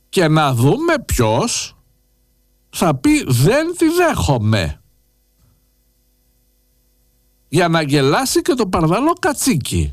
και να δούμε ποιος θα πει δεν τη δέχομαι, για να γελάσει και το παρδαλό κατσίκι.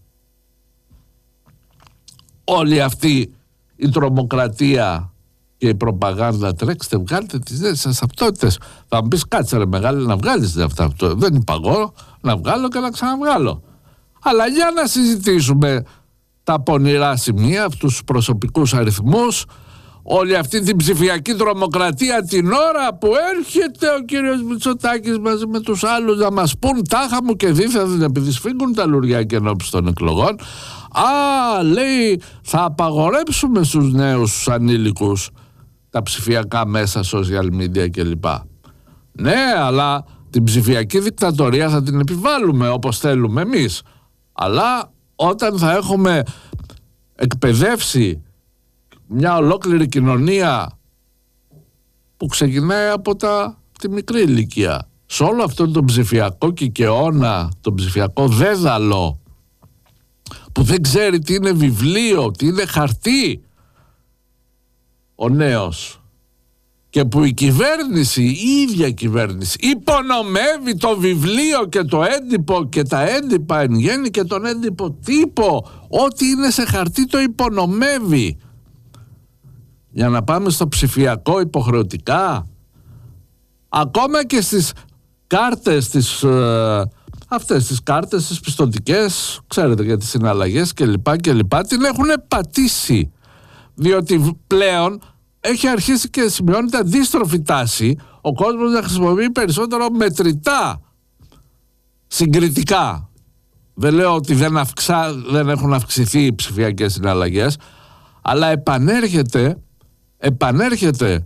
Όλη αυτή η τρομοκρατία και η προπαγάνδα, τρέξτε, βγάλετε τις νέες σας ταυτότητες. Θα μου πεις, κάτσε ρε μεγάλη να βγάλεις αυτά. Δεν είπα εγώ να βγάλω και να ξαναβγάλω. Αλλά για να συζητήσουμε τα πονηρά σημεία, αυτούς τους προσωπικούς αριθμούς, όλη αυτή την ψηφιακή τρομοκρατία, την ώρα που έρχεται ο κύριος Μητσοτάκης μαζί με τους άλλους να μας πούν τάχα μου και δίθεν, επειδή σφίγγουν τα λουριά και ενώπιση των εκλογών, λέει, θα απαγορέψουμε στους νέους, στους ανήλικους, τα ψηφιακά μέσα, social media κλπ. Ναι, αλλά την ψηφιακή δικτατορία θα την επιβάλλουμε όπως θέλουμε εμείς. Αλλά όταν θα έχουμε εκπαιδεύσει μια ολόκληρη κοινωνία που ξεκινάει από τη μικρή ηλικία, σε όλο αυτό το ψηφιακό κικαιώνα, το ψηφιακό δέδαλο, που δεν ξέρει τι είναι βιβλίο, τι είναι χαρτί ο νέος, και που η κυβέρνηση, η ίδια κυβέρνηση, υπονομεύει το βιβλίο και το έντυπο και τα έντυπα εν γέννη και τον έντυπο τύπο, ό,τι είναι σε χαρτί το υπονομεύει, για να πάμε στο ψηφιακό υποχρεωτικά. Ακόμα και στις κάρτες, αυτές τις κάρτες, τις πιστωτικές, ξέρετε, για τις συναλλαγές κλπ, την έχουν πατήσει, διότι πλέον έχει αρχίσει και σημειώνεται αντίστροφη τάση ο κόσμος να χρησιμοποιεί περισσότερο μετρητά, συγκριτικά. Δεν λέω ότι δεν έχουν αυξηθεί οι ψηφιακές συναλλαγές, αλλά επανέρχεται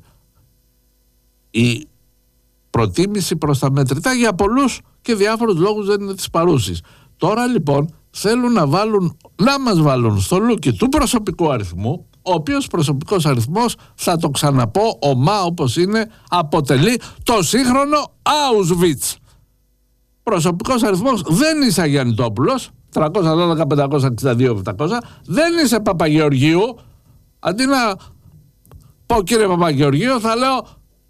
η προτίμηση προς τα μετρητά, για πολλούς και διάφορους λόγους δεν είναι της παρούσης. Τώρα λοιπόν θέλουν να μας βάλουν στο λούκι του προσωπικού αριθμού, ο οποίος προσωπικός αριθμός, θα το ξαναπώ ομά όπως είναι, αποτελεί το σύγχρονο Auschwitz. Προσωπικός αριθμός δεν είσαι Αγιαννητόπουλος 312, 562, 700, δεν είσαι Παπαγεωργίου. Αντί να πω κύριε Παπαγεωργίου, θα λέω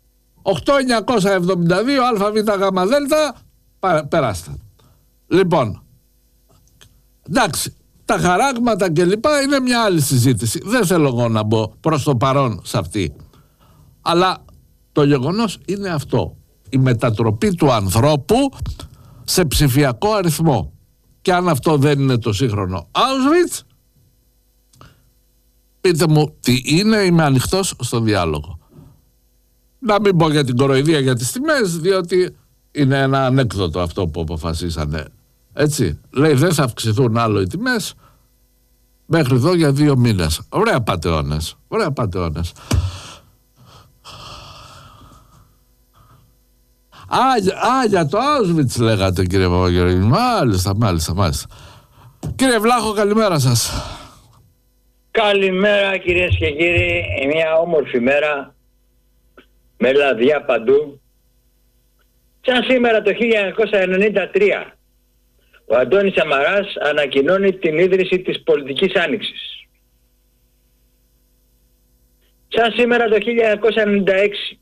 8972 ΑΒΓΔ, περάστε. Λοιπόν, εντάξει, τα χαράγματα και λοιπά είναι μια άλλη συζήτηση. Δεν θέλω εγώ να μπω προς το παρόν σε αυτή. Αλλά το γεγονός είναι αυτό. Η μετατροπή του ανθρώπου σε ψηφιακό αριθμό. Και αν αυτό δεν είναι το σύγχρονο Auschwitz, πείτε μου τι είναι, είμαι ανοιχτός στο διάλογο. Να μην πω για την κοροϊδία για τις τιμές, διότι είναι ένα ανέκδοτο αυτό που αποφασίσανε. Έτσι, λέει δεν θα αυξηθούν άλλο οι τιμές μέχρι εδώ για 2 μήνες. Ωραία πατεώνες, ωραία πατεώνες. Για το Auschwitz λέγατε κύριε Παπαγεωργίου. Μάλιστα. Κύριε Βλάχο, καλημέρα σας. Καλημέρα κυρίες και κύριοι. Μια όμορφη μέρα με λαδιά παντού. Σαν σήμερα το 1993 ο Αντώνης Σαμαράς ανακοινώνει την ίδρυση της πολιτικής άνοιξης. Σαν σήμερα το 1996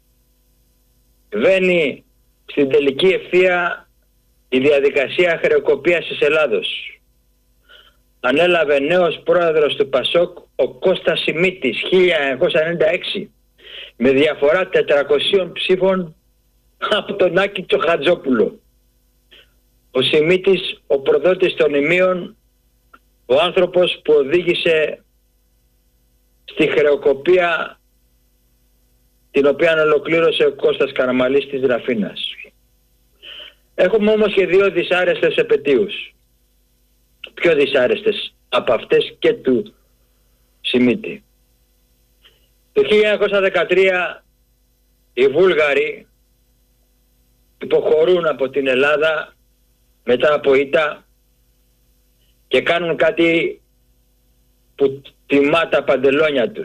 βαίνει στην τελική ευθεία η διαδικασία χρεοκοπίας της Ελλάδος. Ανέλαβε νέος πρόεδρος του ΠΑΣΟΚ ο Κώστας Σιμίτης 1996 με διαφορά 400 ψήφων από τον Άκη Τσοχατζόπουλο. Ο Σιμίτης, ο προδότης των ημείων, ο άνθρωπος που οδήγησε στη χρεοκοπία την οποία ολοκλήρωσε ο Κώστας Καραμαλής της Δραφίνας. Έχουμε όμως και 2 δυσάρεστες επετείους. Πιο δυσάρεστες από αυτές και του Σιμίτη. Το 1913 οι Βούλγαροι υποχωρούν από την Ελλάδα μετά από ήττα και κάνουν κάτι που τιμά τα παντελόνια τους.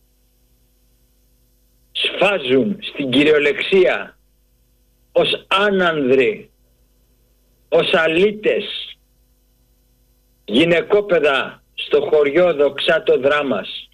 Σφάζουν στην κυριολεξία ως άνανδροι, ως αλήτες, γυναικόπαιδα στο χωριό Δοξάτο Δράμας.